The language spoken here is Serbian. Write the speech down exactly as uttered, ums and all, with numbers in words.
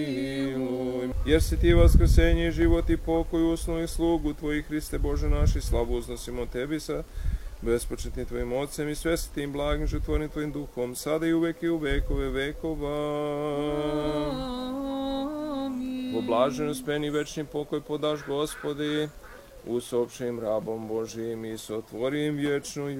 Jer si ti vaskrsenje, život i pokoj usnovih slugu tvojih, Hriste Bože naši, slavu uznosimo tebi sa bespočetnim tvojim ocem i svesitim blagim životvornim tvojim duhom, sada i uvek i u vekove vekova. U blaženost meni večni pokoj podaš, Gospodi, usopšim rabom Božijim i sotvorim vječnu